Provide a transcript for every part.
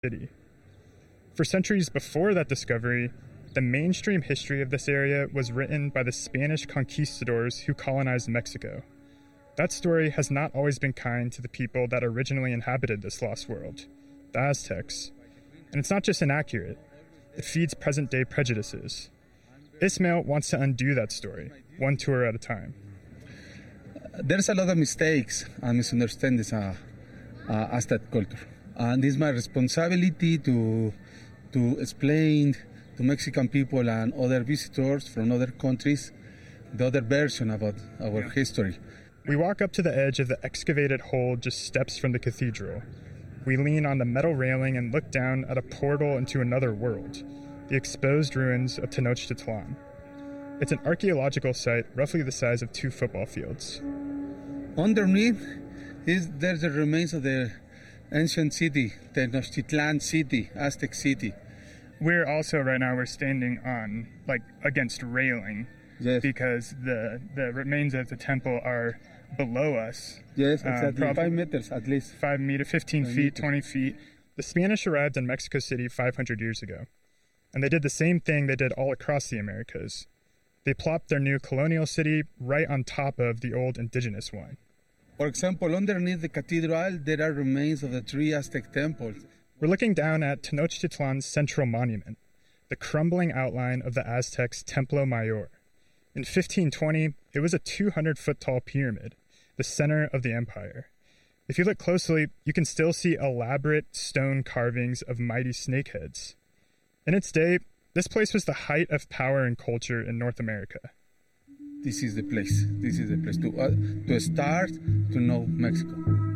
City. For centuries before that discovery, the mainstream history of this area was written by the Spanish conquistadors who colonized Mexico. That story has not always been kind to the people that originally inhabited this lost world, the Aztecs. And it's not just inaccurate, it feeds present-day prejudices. Ismael wants to undo that story, one tour at a time. There's a lot of mistakes and misunderstandings Aztec culture. And it's my responsibility to explain to Mexican people and other visitors from other countries the other version about our history. We walk up to the edge of the excavated hole just steps from the cathedral. We lean on the metal railing and look down at a portal into another world, the exposed ruins of Tenochtitlan. It's an archaeological site roughly the size of 2 football fields. Underneath, there's the remains of the ancient city, Tenochtitlan city, Aztec city. We're standing on, against railing. Yes. Because the remains of the temple are below us. Yes, exactly. 5 meters at least. 5 meters, 15 feet, 20 feet. The Spanish arrived in Mexico City 500 years ago. And they did the same thing they did all across the Americas. They plopped their new colonial city right on top of the old indigenous one. For example, underneath the cathedral, there are remains of the 3 Aztec temples. We're looking down at Tenochtitlan's central monument, the crumbling outline of the Aztecs' Templo Mayor. In 1520, it was a 200-foot-tall pyramid, the center of the empire. If you look closely, you can still see elaborate stone carvings of mighty snakeheads. In its day, this place was the height of power and culture in North America. This is the place. This is the place to start to know Mexico.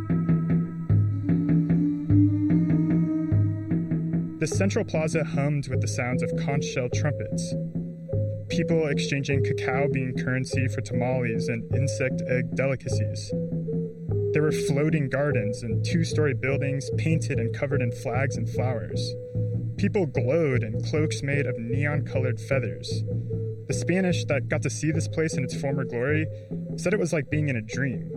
The central plaza hummed with the sounds of conch shell trumpets. People exchanging cacao bean currency for tamales and insect egg delicacies. There were floating gardens and 2-story buildings painted and covered in flags and flowers. People glowed in cloaks made of neon-colored feathers. The Spanish that got to see this place in its former glory said it was like being in a dream.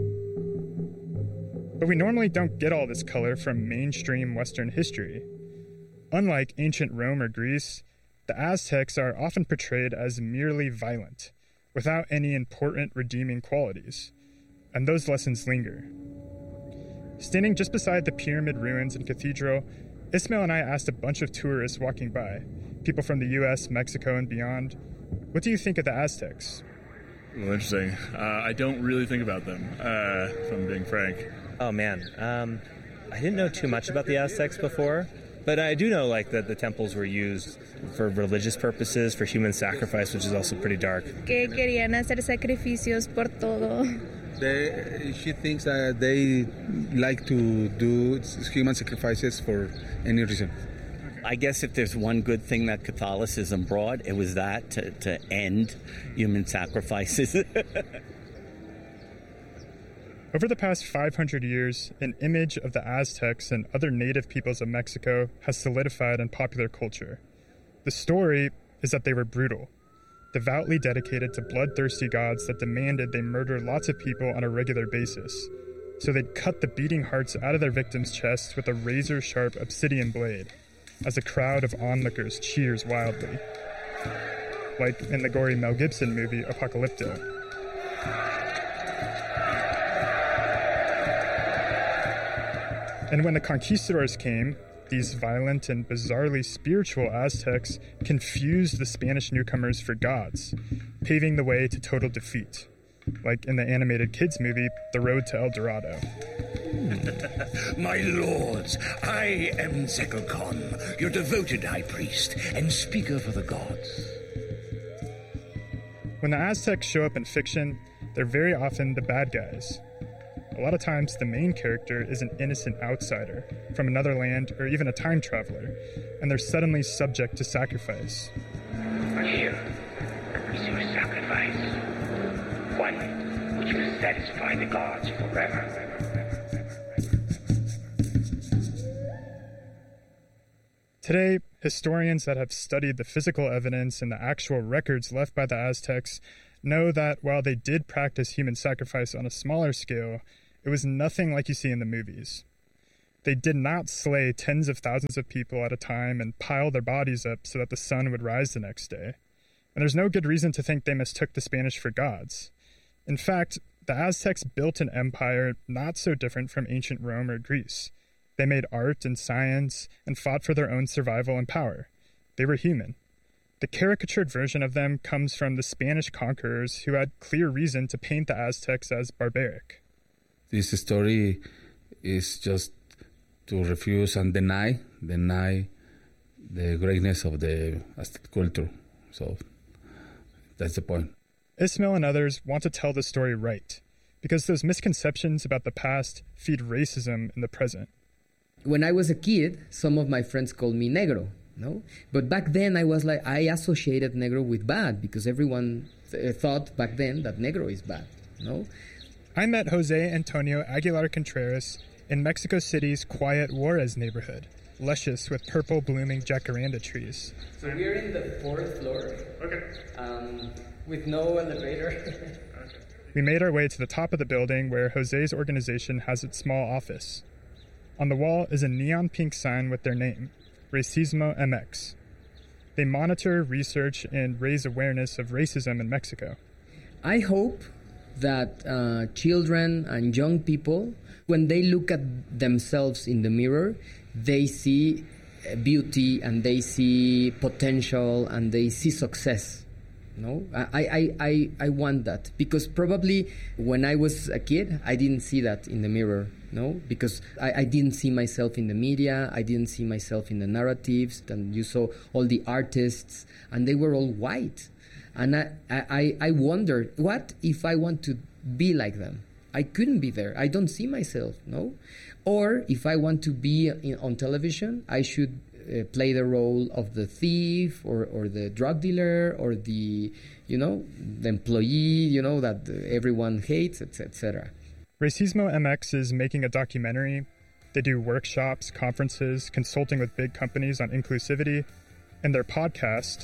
But we normally don't get all this color from mainstream Western history. Unlike ancient Rome or Greece, the Aztecs are often portrayed as merely violent, without any important redeeming qualities, and those lessons linger. Standing just beside the pyramid ruins and cathedral, Ismael and I asked a bunch of tourists walking by, people from the US, Mexico, and beyond, what do you think of the Aztecs? Well, interesting. I don't really think about them, if I'm being frank. Oh, man. I didn't know too much about the Aztecs before. But I do know, that the temples were used for religious purposes, for human sacrifice, which is also pretty dark. Que querían hacer sacrificios por todo. She thinks that they like to do human sacrifices for any reason. I guess if there's one good thing that Catholicism brought, it was that, to end human sacrifices. Over the past 500 years, an image of the Aztecs and other native peoples of Mexico has solidified in popular culture. The story is that they were brutal, devoutly dedicated to bloodthirsty gods that demanded they murder lots of people on a regular basis. So they'd cut the beating hearts out of their victims' chests with a razor-sharp obsidian blade, as a crowd of onlookers cheers wildly. Like in the gory Mel Gibson movie, Apocalypto. And when the conquistadors came, these violent and bizarrely spiritual Aztecs confused the Spanish newcomers for gods, paving the way to total defeat, like in the animated kids movie, The Road to El Dorado. My lords, I am Zekelkon, your devoted high priest and speaker for the gods. When the Aztecs show up in fiction, they're very often the bad guys. A lot of times, the main character is an innocent outsider from another land or even a time traveler, and they're suddenly subject to sacrifice. Here is your sacrifice, one which will satisfy the gods forever. Today, historians that have studied the physical evidence and the actual records left by the Aztecs know that while they did practice human sacrifice on a smaller scale, it was nothing like you see in the movies. They did not slay tens of thousands of people at a time and pile their bodies up so that the sun would rise the next day. And there's no good reason to think they mistook the Spanish for gods. In fact, the Aztecs built an empire not so different from ancient Rome or Greece. They made art and science and fought for their own survival and power. They were human. The caricatured version of them comes from the Spanish conquerors who had clear reason to paint the Aztecs as barbaric. This story is just to refuse and deny the greatness of the Aztec culture. So that's the point. Ismail and others want to tell the story right, because those misconceptions about the past feed racism in the present. When I was a kid, some of my friends called me negro, no? But back then I associated negro with bad, because everyone thought back then that negro is bad, no? I met Jose Antonio Aguilar Contreras in Mexico City's quiet Juarez neighborhood, luscious with purple blooming jacaranda trees. So we're in the 4th floor. Okay. With no elevator. We made our way to the top of the building where Jose's organization has its small office. On the wall is a neon pink sign with their name, Racismo MX. They monitor, research, and raise awareness of racism in Mexico. I hope that children and young people, when they look at themselves in the mirror, they see beauty and they see potential and they see success. No, I want that, because probably when I was a kid, I didn't see that in the mirror. No, because I didn't see myself in the media. I didn't see myself in the narratives. And you saw all the artists, and they were all white. And I wondered, what if I want to be like them? I couldn't be there. I don't see myself. No, or if I want to be on television, I should play the role of the thief or the drug dealer or the employee, that everyone hates, etc. Racismo MX is making a documentary. They do workshops, conferences, consulting with big companies on inclusivity, and their podcast,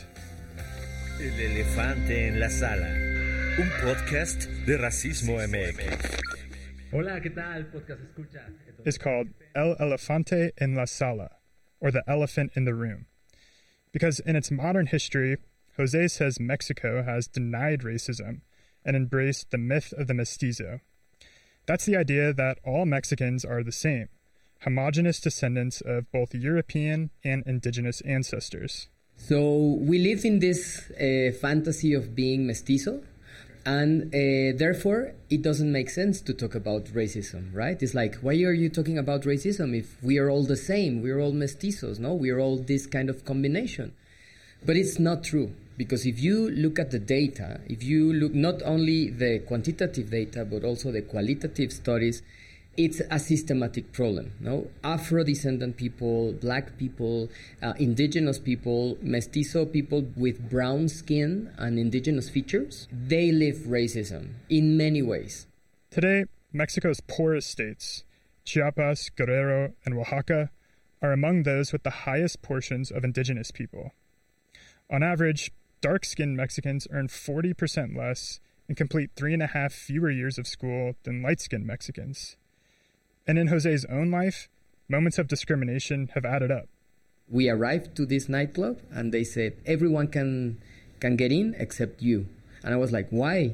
El Elefante en la Sala, un podcast de Racismo MX. Hola, ¿qué tal? Podcast escucha. Is called El Elefante en la Sala, or the elephant in the room. Because in its modern history, Jose says Mexico has denied racism and embraced the myth of the mestizo. That's the idea that all Mexicans are the same, homogeneous descendants of both European and indigenous ancestors. So we live in this fantasy of being mestizo, and therefore it doesn't make sense to talk about racism, right? It's like, why are you talking about racism if we are all the same? We're all mestizos, no? We're all this kind of combination. But it's not true, because if you look at the data, if you look not only the quantitative data, but also the qualitative studies, it's a systematic problem, no? Afro-descendant people, black people, indigenous people, mestizo people with brown skin and indigenous features, they live racism in many ways. Today, Mexico's poorest states, Chiapas, Guerrero, and Oaxaca, are among those with the highest portions of indigenous people. On average, dark-skinned Mexicans earn 40% less and complete 3.5 fewer years of school than light-skinned Mexicans. And in Jose's own life, moments of discrimination have added up. We arrived to this nightclub, and they said, everyone can get in except you. And I was like, why?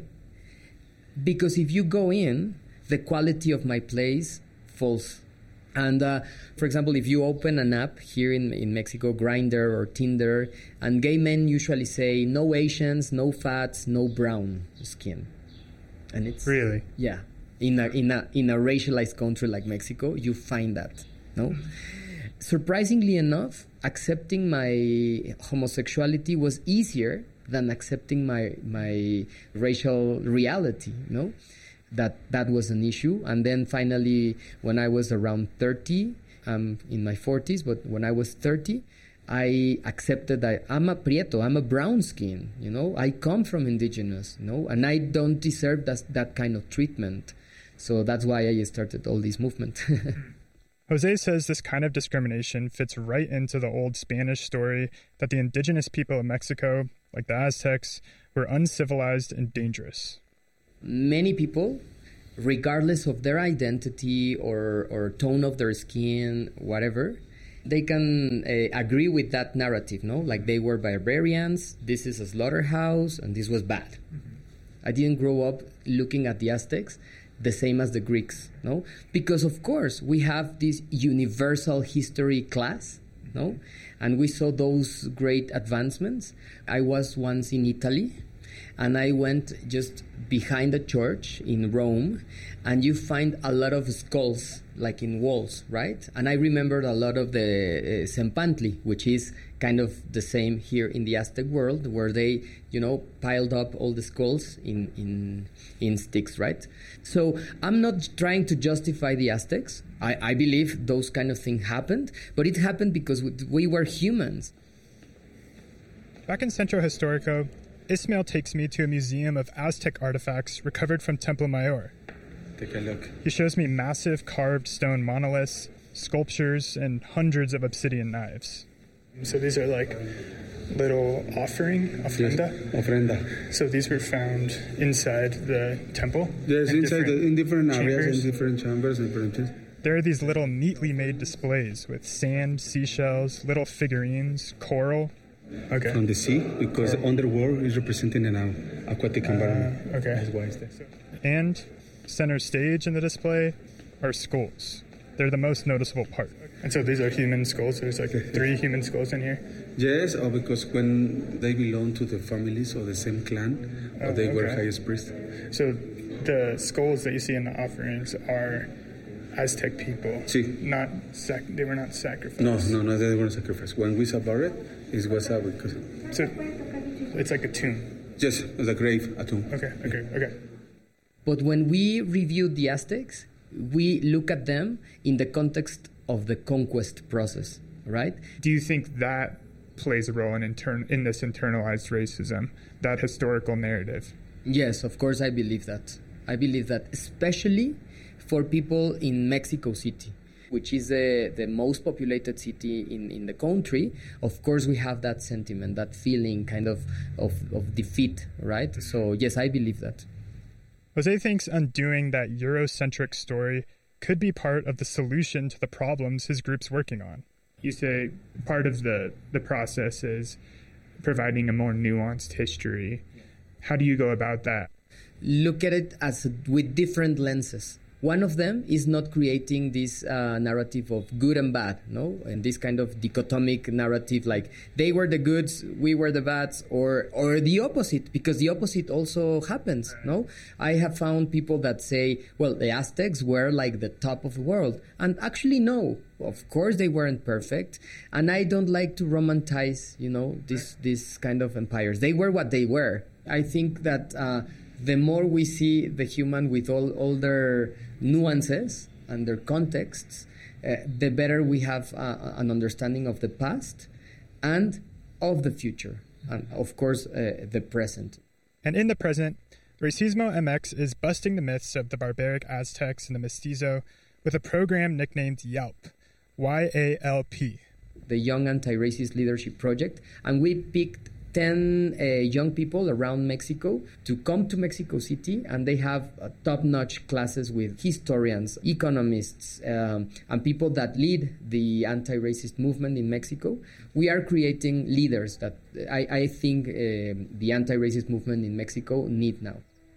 Because if you go in, the quality of my place falls. And for example, if you open an app here in Mexico, Grindr or Tinder, and gay men usually say, no Asians, no fats, no brown skin. And it's... Really? Yeah. In a racialized country like Mexico, you find that, no? Surprisingly enough, accepting my homosexuality was easier than accepting my racial reality, no? That was an issue. And then finally, when I was around 30, I'm in my 40s, but when I was 30, I accepted that I'm a prieto, I'm a brown skin, I come from indigenous, and I don't deserve that kind of treatment. So that's why I started all this movement. Jose says this kind of discrimination fits right into the old Spanish story that the indigenous people of Mexico, like the Aztecs, were uncivilized and dangerous. Many people regardless of their identity or tone of their skin, whatever, they can agree with that narrative, no? Like they were barbarians, this is a slaughterhouse, and this was bad. I didn't grow up looking at the Aztecs the same as the Greeks, no? Because, of course, we have this universal history class, no? And we saw those great advancements. I was once in Italy, and I went just behind the church in Rome, and you find a lot of skulls, like in walls, right? And I remembered a lot of the Sempantli, which is kind of the same here in the Aztec world, where they, piled up all the skulls in sticks, right? So I'm not trying to justify the Aztecs. I believe those kind of things happened, but it happened because we were humans. Back in Centro Historico, Ismael takes me to a museum of Aztec artifacts recovered from Templo Mayor. Take a look. He shows me massive carved stone monoliths, sculptures, and hundreds of obsidian knives. So these are like little ofrenda? Yes, ofrenda. So these were found inside the temple? Yes, in different areas, chambers. in different chambers and branches. There are these little neatly made displays with sand, seashells, little figurines, coral. Okay. From the sea, because the underworld is representing an aquatic environment. Okay. That's why it's there. And center stage in the display are skulls. They're the most noticeable part. And so these are human skulls? There's like 3 human skulls in here? Yes, because when they belong to the families or the same clan, or they were highest priests. So the skulls that you see in the offerings are Aztec people? Sí. They were not sacrificed? No, they weren't sacrificed. When we saw it, it was because... So it's like a tomb? Yes, it's a grave, a tomb. Okay. But when we review the Aztecs, we look at them in the context of the conquest process, right? Do you think that plays a role in this internalized racism, that historical narrative? Yes, of course I believe that. I believe that, especially for people in Mexico City, which is the most populated city in the country. Of course, we have that sentiment, that feeling kind of defeat, right? So, yes, I believe that. Jose thinks undoing that Eurocentric story could be part of the solution to the problems his group's working on. You say part of the process is providing a more nuanced history. How do you go about that? Look at it with different lenses. One of them is not creating this narrative of good and bad, no? And this kind of dichotomic narrative, like they were the goods, we were the bads, or the opposite, because the opposite also happens, no? I have found people that say, well, the Aztecs were like the top of the world. And actually, no. Of course, they weren't perfect. And I don't like to romanticize, this kind of empires. They were what they were. I think that the more we see the human with all their nuances and their contexts, the better we have an understanding of the past and of the future, and of course the present. And in the present, Racismo MX is busting the myths of the barbaric Aztecs and the Mestizo with a program nicknamed YALP, Y-A-L-P. The Young Anti-Racist Leadership Project, and we picked 10 young people around Mexico to come to Mexico City, and they have top-notch classes with historians, economists, and people that lead the anti-racist movement in Mexico. We are creating leaders that I think the anti-racist movement in Mexico need now.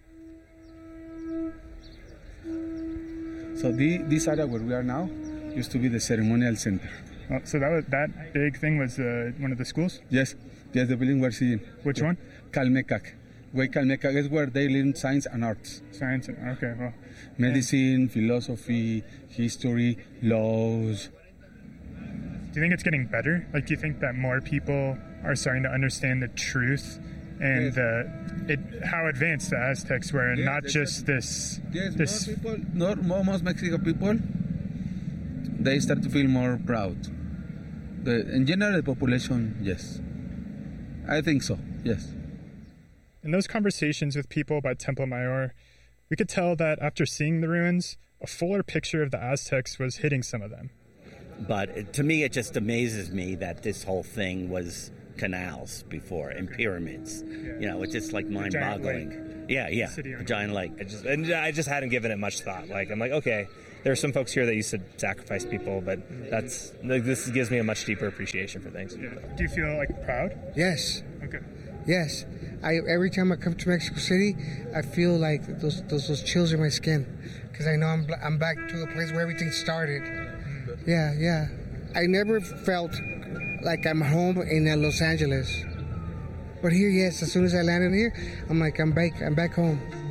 So this area where we are now used to be the ceremonial center. Oh, so that big thing was one of the schools? Yes, the building we're seeing. Which one? Calmecac. Calmecac is where they learn science and arts. Okay, well. Medicine, philosophy, history, laws. Do you think it's getting better? Like, do you think that more people are starting to understand the truth and how advanced the Aztecs were, and not just this... Yes, most Mexican people, they start to feel more proud. In general, the population, yes. I think so, yes. In those conversations with people by Templo Mayor, we could tell that after seeing the ruins, a fuller picture of the Aztecs was hitting some of them. But to me, it just amazes me that this whole thing was canals before and pyramids. You know, it's just like Giant mind-boggling. lake. Yeah, City on a giant lake. I just hadn't given it much thought. Like, I'm like, okay, there are some folks here that used to sacrifice people, but this gives me a much deeper appreciation for things. Yeah. Do you feel like proud? Yes. Okay. Yes. Every time I come to Mexico City, I feel like those chills in my skin, because I know I'm back to a place where everything started. Yeah. I never felt like I'm home in Los Angeles, but here, yes. As soon as I landed here, I'm like, I'm back home.